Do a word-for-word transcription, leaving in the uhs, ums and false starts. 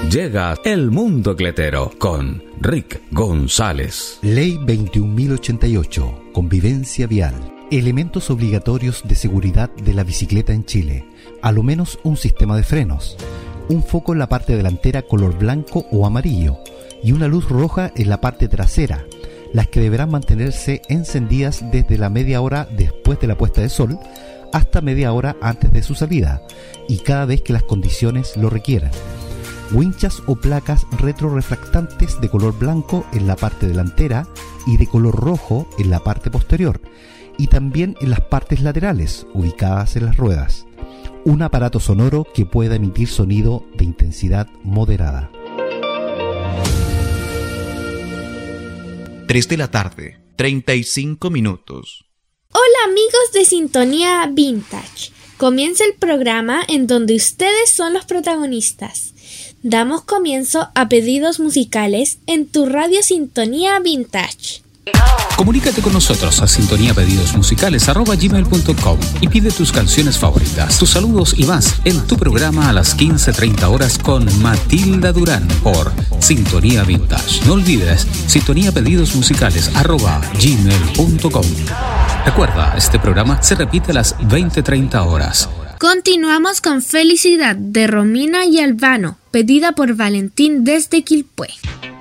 Llega El Mundo Cletero con Rick González. Ley veintiún mil ochenta y ocho. Convivencia vial. Elementos obligatorios de seguridad de la bicicleta en Chile. A lo menos un sistema de frenos, un foco en la parte delantera color blanco o amarillo y una luz roja en la parte trasera, las que deberán mantenerse encendidas desde la media hora después de la puesta de sol hasta media hora antes de su salida y cada vez que las condiciones lo requieran. Winchas o placas retrorefractantes de color blanco en la parte delantera y de color rojo en la parte posterior y también en las partes laterales ubicadas en las ruedas. Un aparato sonoro que pueda emitir sonido de intensidad moderada. tres de la tarde, treinta y cinco minutos. Hola amigos de Sintonía Vintage. Comienza el programa en donde ustedes son los protagonistas. Damos comienzo a pedidos musicales en tu radio Sintonía Vintage. Comunícate con nosotros a sintonía pedidos musicales arroba gmail punto com y pide tus canciones favoritas, tus saludos y más en tu programa a las quince treinta horas con Matilda Durán por Sintonía Vintage. No olvides, sintonía pedidos musicales arroba gmail punto com. Recuerda, este programa se repite a las veinte treinta horas. Continuamos con Felicidad de Romina y Albano, pedida por Valentín desde Quilpué.